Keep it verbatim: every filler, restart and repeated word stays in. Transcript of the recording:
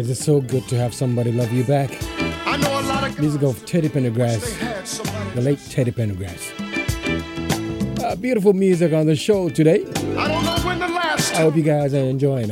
Sometimes it's so good to have somebody love you back. I know a lot of Music of Teddy Pendergrass, they had somebody. the late Teddy Pendergrass. Uh, beautiful music on the show today. I don't know when the last I hope you guys are enjoying it.